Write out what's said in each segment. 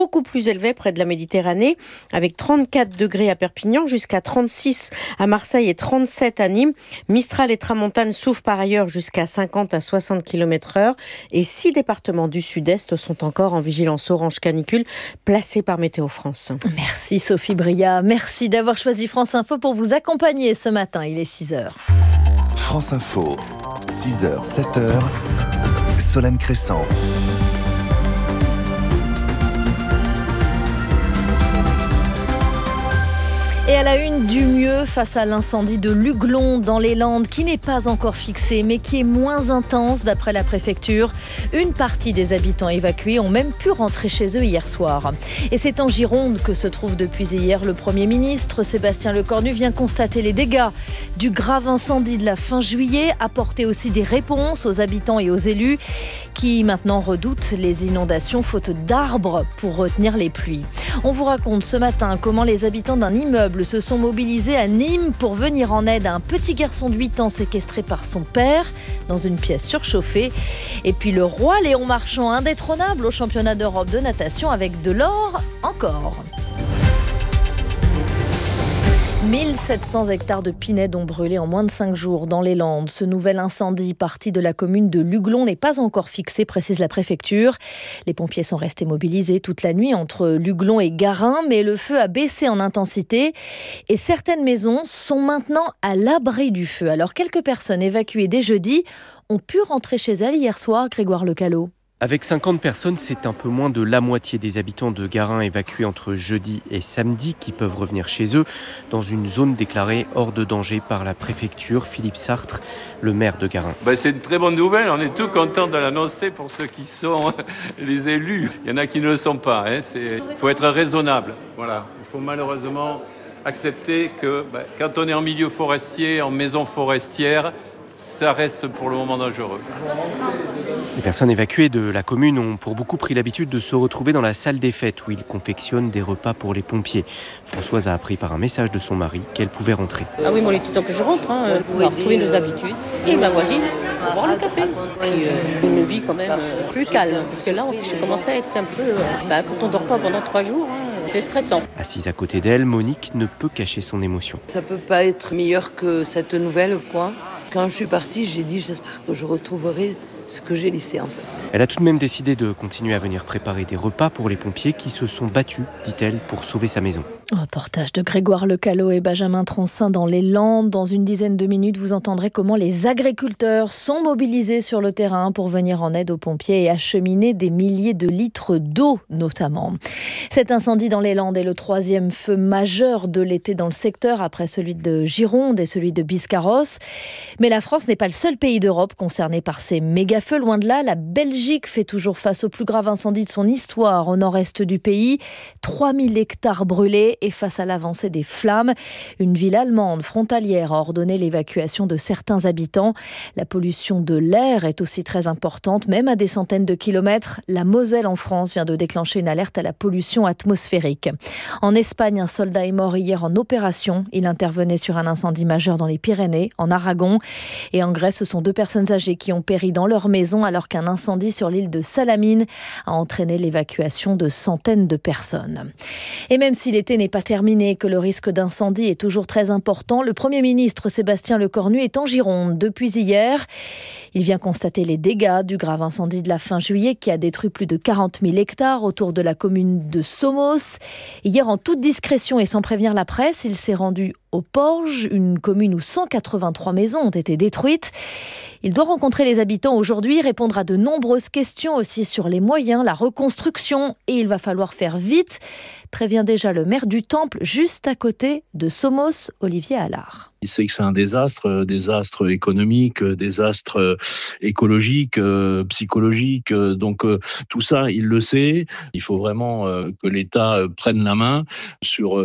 beaucoup plus élevé près de la Méditerranée, avec 34 degrés à Perpignan, jusqu'à 36 à Marseille et 37 à Nîmes. Mistral et Tramontane souffrent par ailleurs jusqu'à 50 à 60 km/h. Et 6 départements du sud-est sont encore en vigilance orange canicule, placés par Météo France. Merci Sophie Bria. Merci d'avoir choisi France Info pour vous accompagner ce matin. Il est 6h. France Info, 6h, 7h, Solène Crescent. Et à la une du mieux face à l'incendie de Luglon dans les Landes qui n'est pas encore fixé mais qui est moins intense d'après la préfecture. Une partie des habitants évacués ont même pu rentrer chez eux hier soir. Et c'est en Gironde que se trouve depuis hier le Premier ministre. Sébastien Lecornu vient constater les dégâts du grave incendie de la fin juillet, apporter aussi des réponses aux habitants et aux élus qui maintenant redoutent les inondations faute d'arbres pour retenir les pluies. On vous raconte ce matin comment les habitants d'un immeuble se sont mobilisés à Nîmes pour venir en aide à un petit garçon de 8 ans séquestré par son père dans une pièce surchauffée. Et puis le roi Léon Marchand, indétrônable au championnat d'Europe de natation avec de l'or encore. 1700 hectares de pinèdes ont brûlé en moins de 5 jours dans les Landes. Ce nouvel incendie parti de la commune de Luglon n'est pas encore fixé, précise la préfecture. Les pompiers sont restés mobilisés toute la nuit entre Luglon et Garin, mais le feu a baissé en intensité et certaines maisons sont maintenant à l'abri du feu. Alors quelques personnes évacuées dès jeudi ont pu rentrer chez elles hier soir, Grégoire Lecallot. Avec 50 personnes, c'est un peu moins de la moitié des habitants de Garin évacués entre jeudi et samedi qui peuvent revenir chez eux dans une zone déclarée hors de danger par la préfecture. Philippe Sartre, le maire de Garin. C'est une très bonne nouvelle, on est tout contents de l'annoncer pour ceux qui sont les élus. Il y en a qui ne le sont pas, il faut être raisonnable. Voilà. Il faut malheureusement accepter que quand on est en milieu forestier, en maison forestière, ça reste pour le moment dangereux. Les personnes évacuées de la commune ont pour beaucoup pris l'habitude de se retrouver dans la salle des fêtes où ils confectionnent des repas pour les pompiers. Françoise a appris par un message de son mari qu'elle pouvait rentrer. Ah oui, moi, il est tout le temps que je rentre, on va retrouver nos habitudes. Et ma voisine, on va boire le café. Puis une vie quand même plus calme. Parce que là, je commençais à être un peu... quand on dort pas pendant 3 jours, c'est stressant. Assise à côté d'elle, Monique ne peut cacher son émotion. Ça peut pas être meilleur que cette nouvelle, quoi. Quand je suis partie, j'ai dit j'espère que je retrouverai ce que j'ai laissé en fait. Elle a tout de même décidé de continuer à venir préparer des repas pour les pompiers qui se sont battus, dit-elle, pour sauver sa maison. Reportage de Grégoire Lecallot et Benjamin Troncin dans les Landes. Dans une dizaine de minutes, vous entendrez comment les agriculteurs sont mobilisés sur le terrain pour venir en aide aux pompiers et acheminer des milliers de litres d'eau notamment. Cet incendie dans les Landes est le 3e feu majeur de l'été dans le secteur après celui de Gironde et celui de Biscarrosse. Mais la France n'est pas le seul pays d'Europe concerné par ces méga-feux. Loin de là, la Belgique fait toujours face au plus grave incendie de son histoire au nord-est du pays. 3000 hectares brûlés et face à l'avancée des flammes, une ville allemande frontalière a ordonné l'évacuation de certains habitants. La pollution de l'air est aussi très importante, même à des centaines de kilomètres. La Moselle en France vient de déclencher une alerte à la pollution atmosphérique. En Espagne, un soldat est mort hier en opération. Il intervenait sur un incendie majeur dans les Pyrénées, en Aragon. Et en Grèce, ce sont 2 personnes âgées qui ont péri dans leur maison alors qu'un incendie sur l'île de Salamine a entraîné l'évacuation de centaines de personnes. Et même si l'été n'est pas terminé, que le risque d'incendie est toujours très important, le Premier ministre Sébastien Lecornu est en Gironde depuis hier. Il vient constater les dégâts du grave incendie de la fin juillet qui a détruit plus de 40 000 hectares autour de la commune de Somos. Hier, en toute discrétion et sans prévenir la presse, il s'est rendu au Porge, une commune où 183 maisons ont été détruites. Il doit rencontrer les habitants aujourd'hui, répondre à de nombreuses questions aussi sur les moyens, la reconstruction, et il va falloir faire vite, prévient déjà le maire du Temple, juste à côté de Somos, Olivier Allard. Il sait que c'est un désastre économique, désastre écologique, psychologique. Donc tout ça, il le sait. Il faut vraiment que l'État prenne la main sur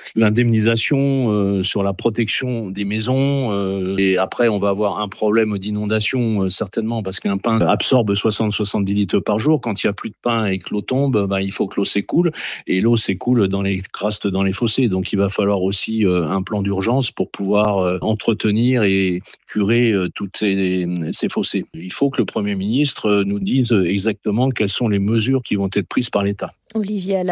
l'indemnisation, sur la protection des maisons. Et après, on va avoir un problème d'inondation certainement parce qu'un pain absorbe 60-70 litres par jour. Quand il n'y a plus de pain et que l'eau tombe, il faut que l'eau s'écoule. Et l'eau s'écoule s'écoule dans les crastes, dans les fossés. Donc il va falloir aussi un plan d'urgence pour pouvoir entretenir et curer toutes ces fossés. Il faut que le Premier ministre nous dise exactement quelles sont les mesures qui vont être prises par l'État. Olivier